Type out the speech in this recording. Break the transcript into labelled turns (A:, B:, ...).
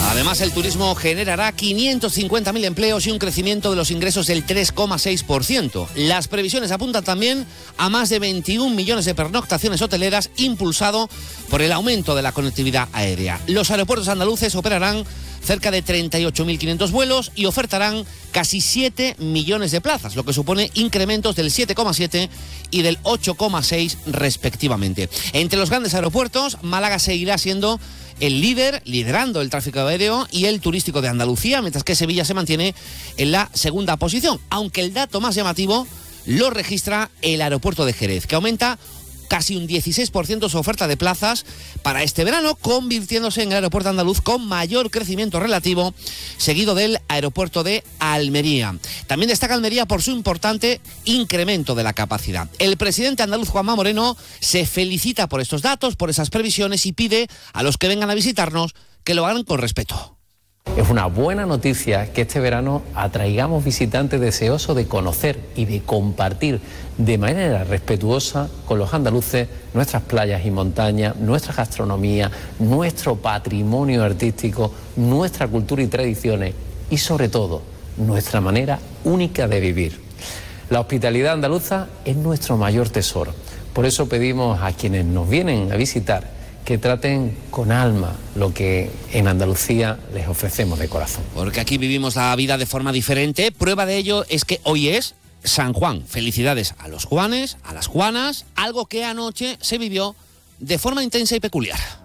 A: Además, el turismo generará 550.000 empleos y un crecimiento de los ingresos del 3,6%. Las previsiones apuntan también a más de 21 millones de pernoctaciones hoteleras, impulsado por el aumento de la conectividad aérea. Los aeropuertos andaluces operarán cerca de 38.500 vuelos y ofertarán casi 7 millones de plazas, lo que supone incrementos del 7,7 y del 8,6 respectivamente. Entre los grandes aeropuertos, Málaga seguirá siendo el liderando el tráfico aéreo y el turístico de Andalucía, mientras que Sevilla se mantiene en la segunda posición, aunque el dato más llamativo lo registra el aeropuerto de Jerez, que aumenta casi un 16% su oferta de plazas para este verano, convirtiéndose en el aeropuerto andaluz con mayor crecimiento relativo, seguido del aeropuerto de Almería. También destaca Almería por su importante incremento de la capacidad. El presidente andaluz, Juanma Moreno, se felicita por estos datos, por esas previsiones, y pide a los que vengan a visitarnos que lo hagan con respeto.
B: Es una buena noticia que este verano atraigamos visitantes deseosos de conocer y de compartir de manera respetuosa con los andaluces nuestras playas y montañas, nuestra gastronomía, nuestro patrimonio artístico, nuestra cultura y tradiciones y, sobre todo, nuestra manera única de vivir. La hospitalidad andaluza es nuestro mayor tesoro. Por eso pedimos a quienes nos vienen a visitar que traten con alma lo que en Andalucía les ofrecemos de corazón.
A: Porque aquí vivimos la vida de forma diferente. Prueba de ello es que hoy es San Juan. Felicidades a los Juanes, a las Juanas, algo que anoche se vivió de forma intensa y peculiar.